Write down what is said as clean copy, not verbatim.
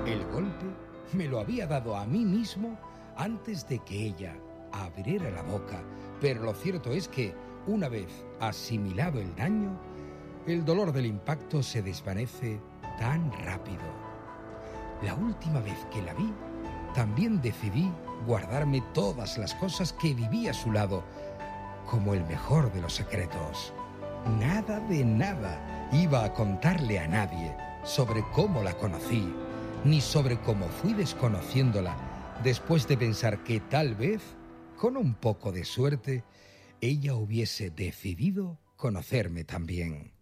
El golpe me lo había dado a mí mismo antes de que ella abriera la boca, pero lo cierto es que, una vez asimilado el daño, el dolor del impacto se desvanece tan rápido. La última vez que la vi, también decidí guardarme todas las cosas que viví a su lado, como el mejor de los secretos. Nada de nada iba a contarle a nadie sobre cómo la conocí, ni sobre cómo fui desconociéndola, después de pensar que tal vez, con un poco de suerte, ella hubiese decidido conocerme también.